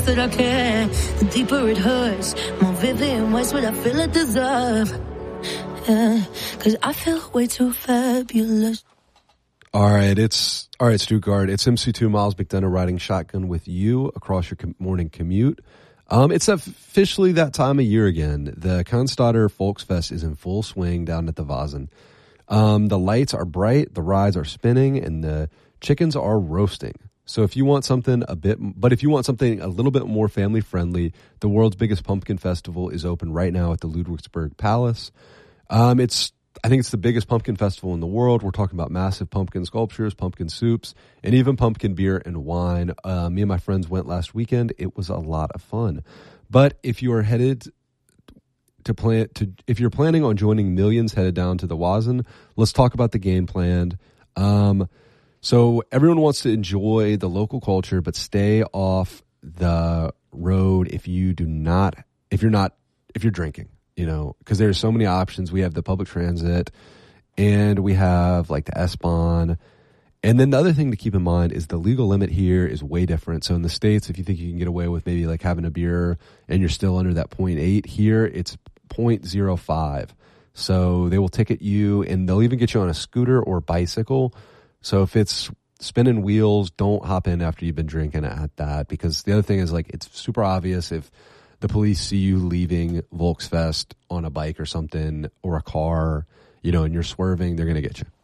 that I care, the deeper it hurts. More vivid in ways what I feel it deserve. Yeah, 'cause I feel way too fabulous. All right, Stuttgart. It's MC2 Miles McDonough riding shotgun with you across your morning commute. It's officially that time of year again. The Cannstatter Volksfest is in full swing down at the Vasen. The lights are bright, the rides are spinning, and the chickens are roasting. So if you want something a little bit more family friendly, the world's biggest pumpkin festival is open right now at the Ludwigsburg Palace. I think it's the biggest pumpkin festival in the world. We're talking about massive pumpkin sculptures, pumpkin soups, and even pumpkin beer and wine. Me and my friends went last weekend. It was a lot of fun. But if you are if you're planning on joining millions headed down to the Vasen, let's talk about the game plan. So everyone wants to enjoy the local culture, but stay off the road if you're drinking, because there's so many options. We have the public transit and we have like the S-Bahn. And then the other thing to keep in mind is the legal limit here is way different. So in the States, if you think you can get away with maybe like having a beer and you're still under that 0.8, here it's 0.05. So they will ticket you and they'll even get you on a scooter or bicycle. So if it's spinning wheels, don't hop in after you've been drinking at that, because the other thing is like it's super obvious if the police see you leaving Volksfest on a bike or something or a car, and you're swerving, they're going to get you.